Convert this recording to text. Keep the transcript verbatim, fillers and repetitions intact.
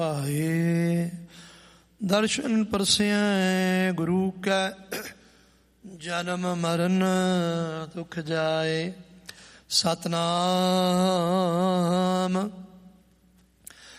ਆਏ ਦਰਸ਼ਨ ਪਰਸਿਐ ਗੁਰੂ ਕੈ, ਜਨਮ ਮਰਨ ਦੁਖ ਜਾਏ। ਸਤਨਾਮ